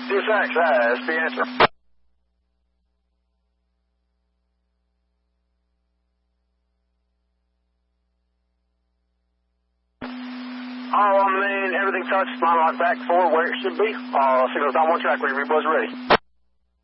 CSX, that's the answer. Everything touched, line lock back forward where it should be. Signals on one track, ready, was ready.